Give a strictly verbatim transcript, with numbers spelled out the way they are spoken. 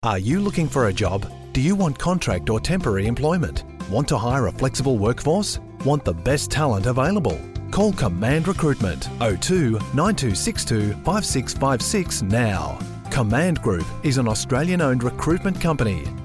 Are you looking for a job? Do you want contract or temporary employment? Want to hire a flexible workforce? Want the best talent available? Call Command Recruitment oh two nine two six two five six five six now. Command Group is an Australian-owned recruitment company